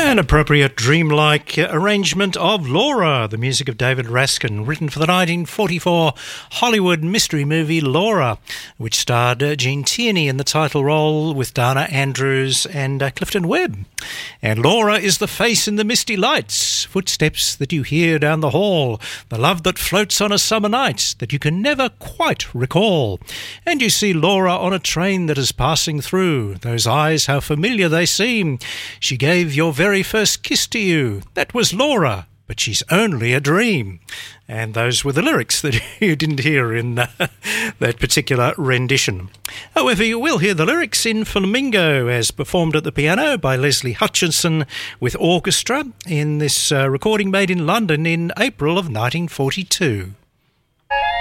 An appropriate dreamlike arrangement of Laura, the music of David Raskin, written for the 1944 Hollywood mystery movie Laura, which starred Gene Tierney in the title role with Dana Andrews and Clifton Webb. And Laura is the face in the misty lights, footsteps that you hear down the hall, the love that floats on a summer night that you can never quite recall. And you see Laura on a train that is passing through, those eyes, how familiar they seem. She gave your very first kiss to you. That was Laura, but she's only a dream. And those were the lyrics that you didn't hear in that particular rendition. However, you will hear the lyrics in Flamingo as performed at the piano by Leslie Hutchinson with orchestra in this recording made in London in April of 1942.